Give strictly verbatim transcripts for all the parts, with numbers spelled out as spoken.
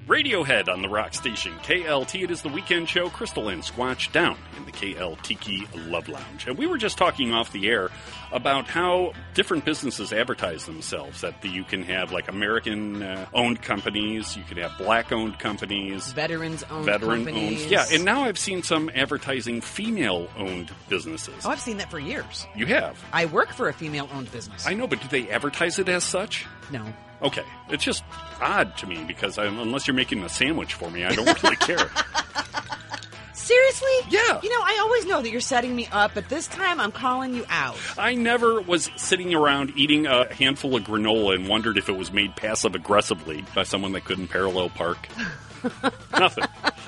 Radiohead on the rock station K L T. It is the weekend show. Crystal and Squatch down in the K L Tiki Love Lounge. And we were just talking off the air about how different businesses advertise themselves. That you can have like American-owned uh, companies, you can have black-owned companies, veterans-owned veteran companies. Owned, yeah, and now I've seen some advertising female-owned businesses. Oh, I've seen that for years. You have? I work for a female-owned business. I know, but do they advertise it as such? No. Okay. It's just odd to me because I, unless you're making a sandwich for me, I don't really care. Seriously? Yeah. You know, I always know that you're setting me up, but this time I'm calling you out. I never was sitting around eating a handful of granola and wondered if it was made passive-aggressively by someone that couldn't parallel park. Nothing.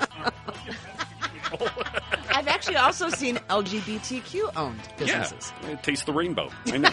I've actually also seen L G B T Q-owned businesses. Yeah. It tastes the rainbow. I know.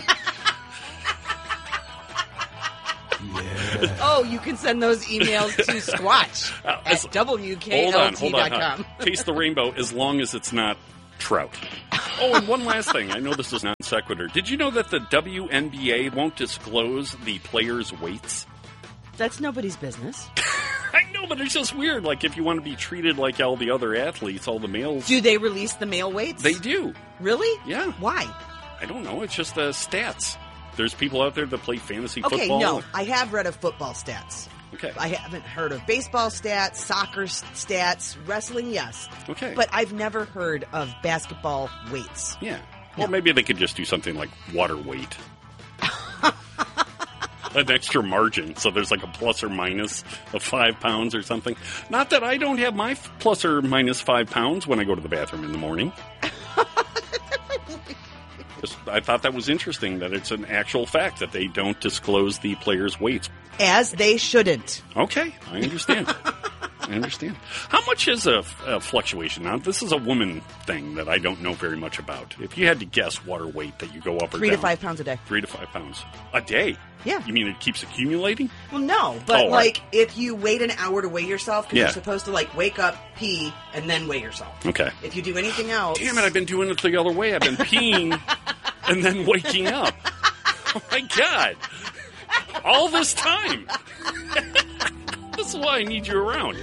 Yeah. Oh, you can send those emails to Squatch uh, at W K L T dot com. Taste the rainbow as long as it's not trout. Oh, and one last thing. I know this is non sequitur. Did you know that the W N B A won't disclose the players' weights? That's nobody's business. I know, but it's just weird. Like, if you want to be treated like all the other athletes, all the males... Do they release the male weights? They do. Really? Yeah. Why? I don't know. It's just uh, stats. There's people out there that play fantasy okay, football. Okay, no. I have read of football stats. Okay. I haven't heard of baseball stats, soccer stats, wrestling, yes. Okay. But I've never heard of basketball weights. Yeah. Well, no. Maybe they could just do something like water weight. An extra margin, so there's like a plus or minus of five pounds or something. Not that I don't have my f- plus or minus five pounds when I go to the bathroom in the morning. Just, I thought that was interesting that it's an actual fact that they don't disclose the players' weights. As they shouldn't. Okay, I understand. I understand. How much is a, a fluctuation? Now, this is a woman thing that I don't know very much about. If you had to guess water weight that you go up or Three down. to five pounds a day. Three to five pounds. A day? Yeah. You mean it keeps accumulating? Well, no. But, oh, like, right. if you wait an hour to weigh yourself, because yeah. you're supposed to, like, wake up, pee, and then weigh yourself. Okay. If you do anything else... Damn it, I've been doing it the other way. I've been peeing and then waking up. Oh, my God. All this time. This is why I need you around.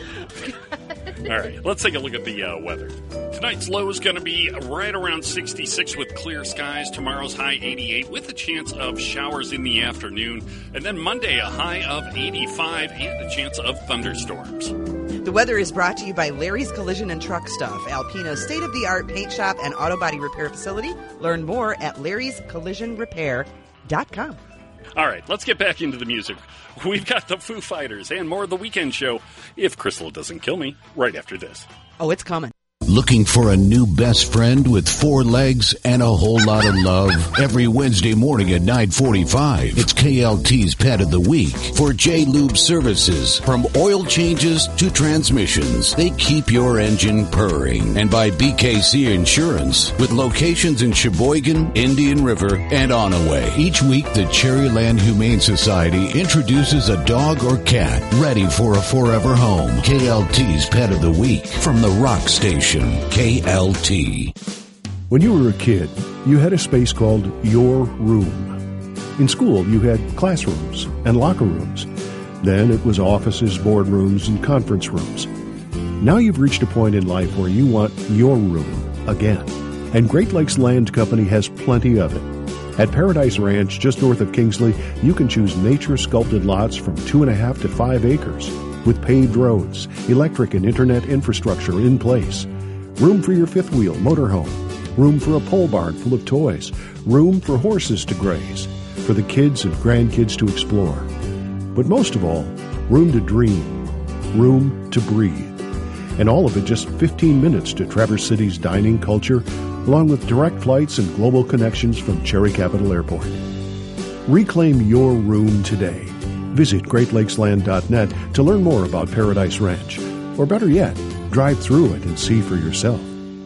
All right, let's take a look at the uh, weather. Tonight's low is going to be right around sixty-six with clear skies. Tomorrow's high eighty-eight with a chance of showers in the afternoon. And then Monday, a high of eighty-five and a chance of thunderstorms. The weather is brought to you by Larry's Collision and Truck Stuff, Alpina's state-of-the-art paint shop and auto body repair facility. Learn more at larrys collision repair dot com. All right, let's get back into the music. We've got the Foo Fighters and more of the weekend show, if Crystal doesn't kill me, right after this. Oh, it's coming. Looking for a new best friend with four legs and a whole lot of love? Every Wednesday morning at nine forty-five, it's K L T's Pet of the Week. For J-Lube Services, from oil changes to transmissions, they keep your engine purring. And by B K C Insurance, with locations in Sheboygan, Indian River, and Onaway. Each week, the Cherryland Humane Society introduces a dog or cat ready for a forever home. K L T's Pet of the Week from the Rock Station. K L T. When you were a kid, you had a space called your room. In school, you had classrooms and locker rooms. Then it was offices, boardrooms, and conference rooms. Now you've reached a point in life where you want your room again. And Great Lakes Land Company has plenty of it. At Paradise Ranch, just north of Kingsley, you can choose nature-sculpted lots from two and a half to five acres with paved roads, electric and internet infrastructure in place. Room for your fifth wheel motorhome. Room for a pole barn full of toys. Room for horses to graze. For the kids and grandkids to explore. But most of all, room to dream. Room to breathe. And all of it just fifteen minutes to Traverse City's dining culture, along with direct flights and global connections from Cherry Capital Airport. Reclaim your room today. Visit great lakes land dot net to learn more about Paradise Ranch. Or better yet, drive through it and see for yourself.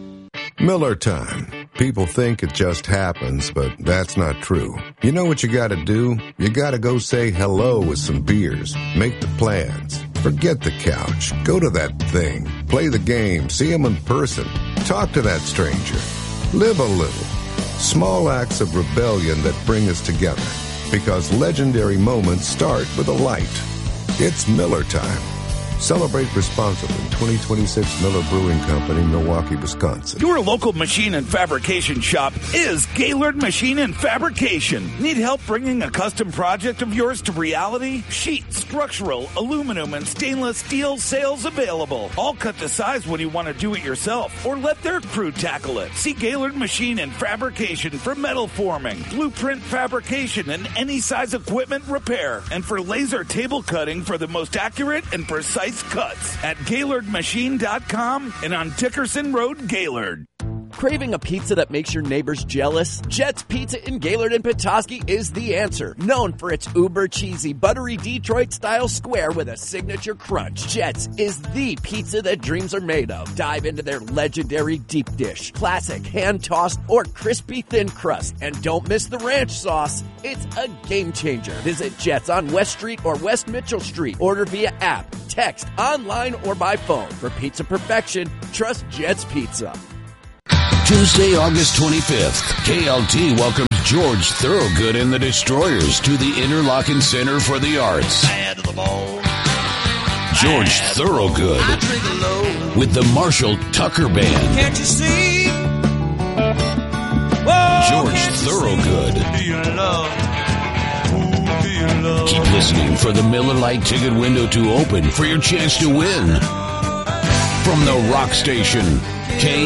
Miller time. People think it just happens, but that's not true. You know what you gotta do? You gotta go say hello with some beers. Make the plans. Forget the couch. Go to that thing. Play the game. See them in person. Talk to that stranger. Live a little. Small acts of rebellion that bring us together. Because legendary moments start with a light. It's Miller time. Celebrate responsibly. twenty twenty-six Miller Brewing Company, Milwaukee, Wisconsin. Your local machine and fabrication shop is Gaylord Machine and Fabrication. Need help bringing a custom project of yours to reality? Sheet, structural, aluminum, and stainless steel sales available. All cut to size when you want to do it yourself or let their crew tackle it. See Gaylord Machine and Fabrication for metal forming, blueprint fabrication, and any size equipment repair. And for laser table cutting for the most accurate and precise cuts at Gaylord Machine dot com and on Dickerson Road, Gaylord. Craving a pizza that makes your neighbors jealous? Jet's Pizza in Gaylord and Petoskey is the answer. Known for its uber cheesy, buttery Detroit-style square with a signature crunch, Jet's is the pizza that dreams are made of. Dive into their legendary deep dish, classic, hand-tossed, or crispy thin crust. And don't miss the ranch sauce. It's a game changer. Visit Jet's on West Street or West Mitchell Street. Order via app, text, online, or by phone. For pizza perfection, trust Jet's Pizza. Tuesday, August twenty-fifth, K L T welcomes George Thorogood and the Destroyers to the Interlochen Center for the Arts. George Thorogood with the Marshall Tucker Band. Can't you see? George Thorogood. Keep listening for the Miller Lite ticket window to open for your chance to win. From the Rock Station,